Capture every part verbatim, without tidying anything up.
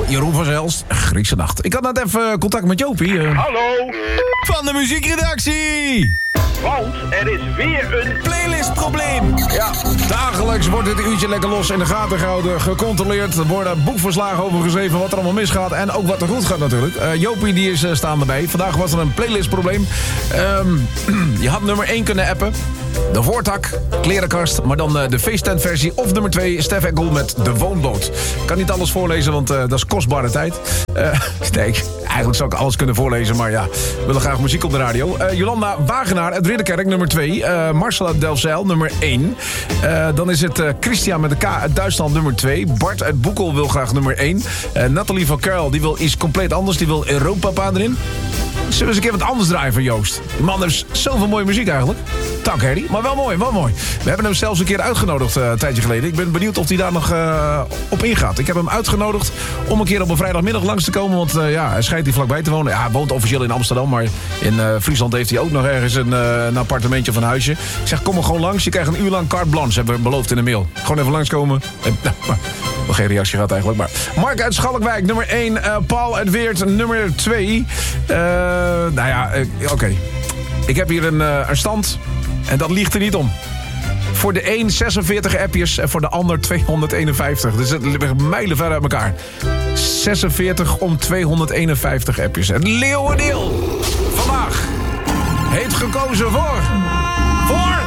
Jeroen van Zelst, Griekse Nacht. Ik had net even contact met Jopie. Uh, Hallo. Van de muziekredactie. Want er is weer een playlistprobleem. Ja, dagelijks wordt dit uurtje lekker los in de gaten gehouden, gecontroleerd. Er worden boekverslagen over geschreven wat er allemaal misgaat en ook wat er goed gaat natuurlijk. Uh, Jopie die is uh, staan erbij. Vandaag was er een playlistprobleem. Um, je had nummer één kunnen appen. De Voortak, Klerenkast, maar dan uh, de feesttentversie. Of nummer twee, Stef Ekkel met De Woonboot. Ik kan niet alles voorlezen, want uh, dat is kostbare tijd. Uh, nee, eigenlijk zou ik alles kunnen voorlezen, maar ja, we willen graag muziek op de radio. Uh, Jolanda Wagenaar uit Ridderkerk, nummer twee. Uh, Marcel uit Delfzijl, nummer één. Uh, dan is het uh, Christian met de K uit Duitsland, nummer twee. Bart uit Boekel wil graag nummer één. Uh, Nathalie van Kerl, die wil iets compleet anders. Die wil Europa erin. Zullen we eens een keer wat anders draaien van Joost? Die man heeft zoveel mooie muziek eigenlijk. Dank, Harry. Maar wel mooi, wel mooi. We hebben hem zelfs een keer uitgenodigd uh, een tijdje geleden. Ik ben benieuwd of hij daar nog uh, op ingaat. Ik heb hem uitgenodigd om een keer op een vrijdagmiddag langs te komen. Want uh, ja, hij schijnt hier vlakbij te wonen. Ja, hij woont officieel in Amsterdam. Maar in uh, Friesland heeft hij ook nog ergens een, uh, een appartementje of een huisje. Ik zeg, kom er gewoon langs. Je krijgt een uur lang carte blanche. Hebben we beloofd in de mail. Gewoon even langskomen. En, nou, maar, nog geen reactie gehad eigenlijk. Maar Mark uit Schalkwijk, nummer één. Uh, Paul uit Weert, nummer twee. Uh, nou ja, uh, oké. Okay. Ik heb hier een, uh, een stand. En dat liegt er niet om. Voor de een zesenveertig appjes en voor de ander tweehonderdeenenvijftig. Dus het ligt mijlenver uit elkaar. zesenveertig om tweehonderdeenenvijftig appjes. Het leeuwendeel vandaag heeft gekozen voor... Voor...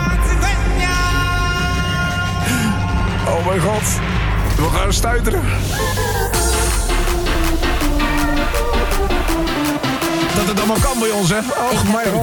Oh mijn god. We gaan stuiteren. Dat het allemaal kan bij ons, hè? Oh, mijn god.